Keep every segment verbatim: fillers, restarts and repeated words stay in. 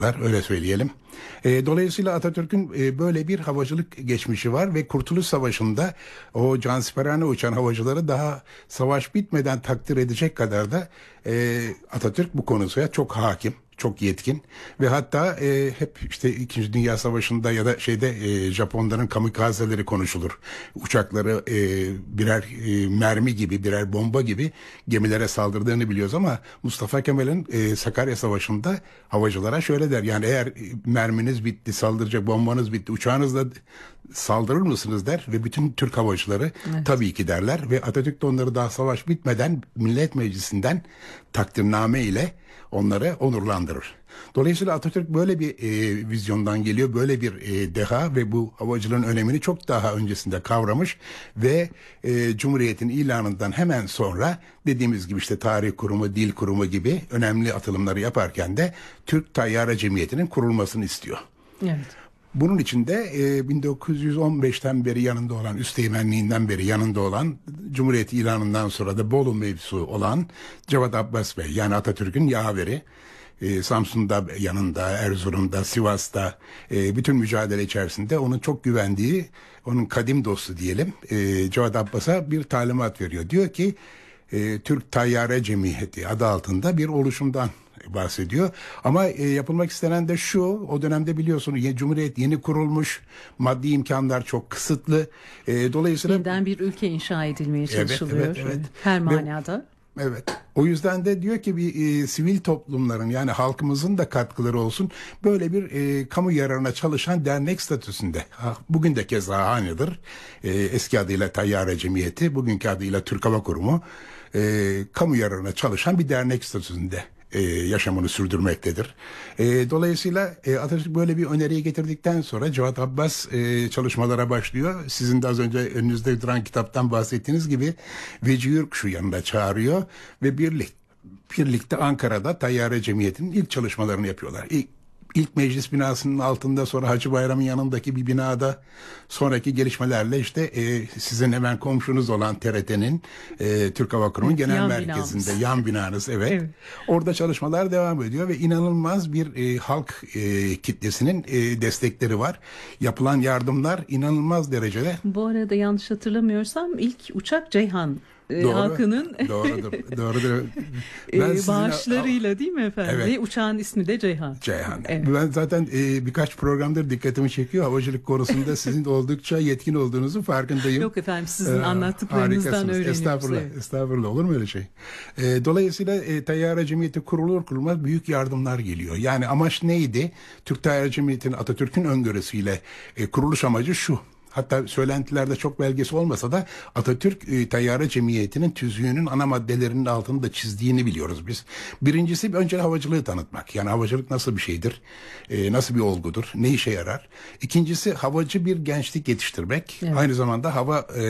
öyle söyleyelim. E, dolayısıyla Atatürk'ün e, böyle bir havacılık geçmişi var ve Kurtuluş Savaşı'nda o cansiperane uçan havacıları daha savaş bitmeden takdir edecek kadar da e, Atatürk bu konuya çok hakim. Çok yetkin ve hatta e, hep işte İkinci Dünya Savaşı'nda ya da şeyde e, Japonların kamikazeleri konuşulur. Uçakları e, birer e, mermi gibi, birer bomba gibi gemilere saldırdığını biliyoruz ama Mustafa Kemal'in e, Sakarya Savaşı'nda havacılara şöyle der. Yani eğer merminiz bitti, saldıracak bombanız bitti, uçağınızla saldırır mısınız der ve bütün Türk havacıları evet, tabii ki derler ve Atatürk de onları daha savaş bitmeden Millet Meclisi'nden takdirname ile onları onurlandırır. Dolayısıyla Atatürk böyle bir e, vizyondan geliyor, böyle bir e, deha ve bu havacılığın önemini çok daha öncesinde kavramış ve e, Cumhuriyet'in ilanından hemen sonra dediğimiz gibi işte tarih kurumu, dil kurumu gibi önemli atılımları yaparken de Türk Tayyare Cemiyeti'nin kurulmasını istiyor. Evet. Bunun için de e, bin dokuz yüz on beşten beri yanında olan, üsteğmenliğinden beri yanında olan, Cumhuriyet ilanından sonra da Bolu mevzu olan Cevat Abbas Bey, yani Atatürk'ün yaveri, e, Samsun'da yanında, Erzurum'da, Sivas'ta e, bütün mücadele içerisinde onun çok güvendiği, onun kadim dostu diyelim, e, Cevat Abbas'a bir talimat veriyor. Diyor ki e, Türk Tayyare Cemiyeti adı altında bir oluşumdan bahsediyor. Ama e, yapılmak istenen de şu, o dönemde biliyorsunuz Cumhuriyet yeni kurulmuş, maddi imkanlar çok kısıtlı. E, dolayısıyla yeniden bir ülke inşa edilmeye çalışılıyor. Evet, evet, evet. Her manada. Ve, evet. O yüzden de diyor ki bir e, sivil toplumların, yani halkımızın da katkıları olsun. Böyle bir e, kamu yararına çalışan dernek statüsünde. Ha, bugün de keza aynıdır. E, eski adıyla Tayyare Cemiyeti, bugünkü adıyla Türk Hava Kurumu, e, kamu yararına çalışan bir dernek statüsünde E, yaşamını sürdürmektedir. E, dolayısıyla e, Atatürk böyle bir öneriyi getirdikten sonra Cevat Abbas e, çalışmalara başlıyor. Sizin de az önce önünüzde duran kitaptan bahsettiğiniz gibi Veci Yurkuş'u yanında çağırıyor ve birlik, birlikte Ankara'da Tayyare Cemiyeti'nin ilk çalışmalarını yapıyorlar. İlk İlk meclis binasının altında, sonra Hacı Bayram'ın yanındaki bir binada, sonraki gelişmelerle işte e, sizin hemen komşunuz olan T R T'nin e, Türk Hava Kurumu'nun genel yan merkezinde, binamız. yan binanız evet. evet. Orada çalışmalar devam ediyor ve inanılmaz bir e, halk e, kitlesinin e, destekleri var. Yapılan yardımlar inanılmaz derecede. Bu arada yanlış hatırlamıyorsam ilk uçak Ceyhan Doğru, halkının doğrudur, doğrudur. Ben e, bağışlarıyla sizin... değil mi efendim? Evet. Ve uçağın ismi de Ceyhan. Ceyhan. Evet. Ben zaten e, birkaç programdır dikkatimi çekiyor. Havacılık konusunda sizin oldukça yetkin olduğunuzu farkındayım. Yok efendim, sizin ee, anlattıklarınızdan öğreniyoruz. Estağfurullah, evet. estağfurullah. Olur mu öyle şey? E, dolayısıyla e, Tayyare Cemiyeti kurulur kurulmaz büyük yardımlar geliyor. Yani amaç neydi? Türk Tayyare Cemiyeti'nin, Atatürk'ün öngörüsüyle e, kuruluş amacı şu. Hatta söylentilerde çok belgesi olmasa da Atatürk e, Tayyare Cemiyeti'nin tüzüğünün ana maddelerinin altını da çizdiğini biliyoruz biz. Birincisi önce havacılığı tanıtmak. Yani havacılık nasıl bir şeydir? E, nasıl bir olgudur? Ne işe yarar? İkincisi havacı bir gençlik yetiştirmek. Evet. Aynı zamanda hava e,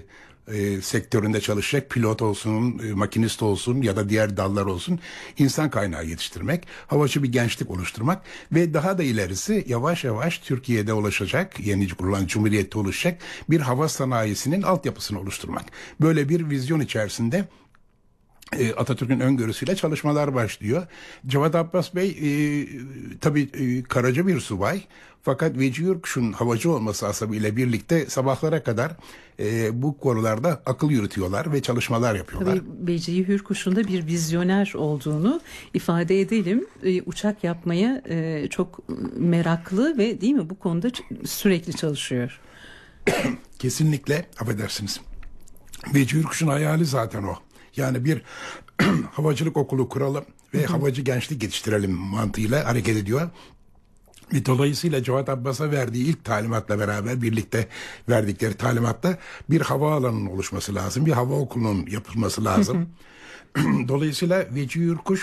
E, sektöründe çalışacak pilot olsun, e, makinist olsun ya da diğer dallar olsun insan kaynağı yetiştirmek, havacı bir gençlik oluşturmak ve daha da ilerisi yavaş yavaş Türkiye'de oluşacak, yeni kurulan Cumhuriyet'te oluşacak bir hava sanayisinin altyapısını oluşturmak. Böyle bir vizyon içerisinde E, Atatürk'ün öngörüsüyle çalışmalar başlıyor. Cevat Abbas Bey e, tabii e, karaca bir subay, fakat Veci Yurkuş'un havacı olması asabıyla birlikte sabahlara kadar e, bu konularda akıl yürütüyorlar ve çalışmalar yapıyorlar. Tabii Veci Yurkuş'un da bir vizyoner olduğunu ifade edelim. E, uçak yapmaya e, çok meraklı ve değil mi bu konuda sürekli çalışıyor. Kesinlikle, affedersiniz. Veci Yurkuş'un hayali zaten o. Yani bir havacılık okulu kuralım ve hı hı. havacı gençlik yetiştirelim mantığıyla hareket ediyor. Ve dolayısıyla Cevat Abbas'a verdiği ilk talimatla beraber birlikte verdikleri talimatta bir havaalanının oluşması lazım. Bir hava okulunun yapılması lazım. Hı hı. Dolayısıyla Veci Yurkuş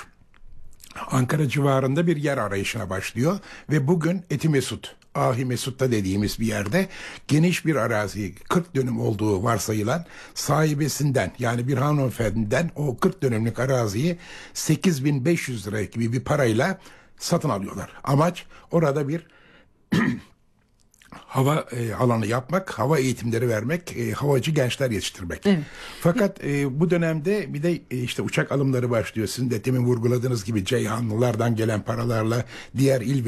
Ankara civarında bir yer arayışına başlıyor ve bugün Etimesut, Ahi Mesut'ta dediğimiz bir yerde geniş bir arazi, kırk dönüm olduğu varsayılan sahibesinden, yani bir hanımefendiden o kırk dönümlük araziyi sekiz bin beş yüz lira gibi bir parayla satın alıyorlar. Amaç orada bir hava e, alanı yapmak, hava eğitimleri vermek, e, havacı gençler yetiştirmek. Evet. Fakat e, bu dönemde bir de e, işte uçak alımları başlıyor. Sizin de demin vurguladığınız gibi Ceyhanlılardan gelen paralarla diğer il